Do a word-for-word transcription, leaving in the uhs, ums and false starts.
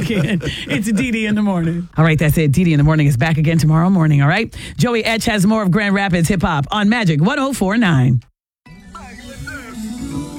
again. It's D D in the morning. All right, that's it. D D in the morning is back again tomorrow morning, all right? Joey Etch has more of Grand Rapids hip hop on Magic one oh four point nine.